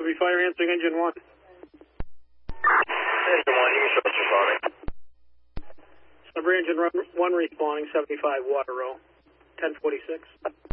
Be fire answering engine 1. Engine 1, you can show us responding. Submarine engine 1 responding, 75 water row, 1046.